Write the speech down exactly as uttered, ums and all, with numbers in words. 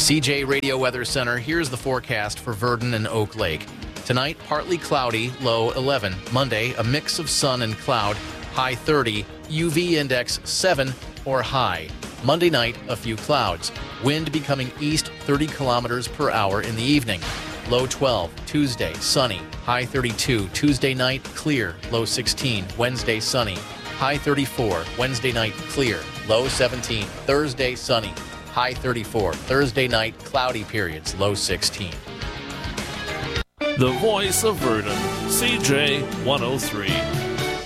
C J Radio Weather Center, here's the forecast for Verdon and Oak Lake. Tonight, partly cloudy, low eleven. Monday, a mix of sun and cloud, high thirty. U V index seven or high. Monday night, a few clouds. Wind becoming east thirty kilometers per hour in the evening. Low twelve. Tuesday, sunny, high thirty-two. Tuesday night, clear, low sixteen. Wednesday, sunny, high thirty-four. Wednesday night, clear, low seventeen. Thursday, sunny, high thirty-four. Thursday night, cloudy periods, low sixteen. The voice of Verdon, C J one oh three.